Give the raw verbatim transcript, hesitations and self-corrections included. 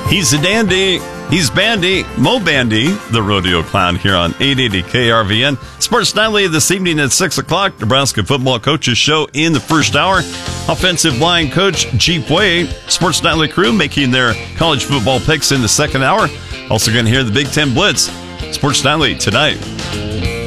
He's a dandy. He's Bandy, Mo Bandy, the rodeo clown here on eight eighty K R V N. Sports Nightly this evening at six o'clock. Nebraska football coaches show in the first hour. Offensive line coach Jeep Way. Sports Nightly crew making their college football picks in the second hour. Also going to hear the Big Ten Blitz. Sports Nightly tonight.